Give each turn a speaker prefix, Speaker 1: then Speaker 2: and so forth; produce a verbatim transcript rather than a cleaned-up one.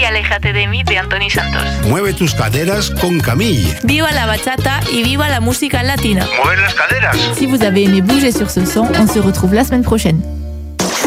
Speaker 1: aléjate de mí de Antoni Santos.
Speaker 2: Mueve tus caderas con Camille.
Speaker 3: Viva la bachata y viva la música latina.
Speaker 2: Mover las caderas.
Speaker 3: Si vous avez aimé bouger sur ce son, on se retrouve la semaine prochaine.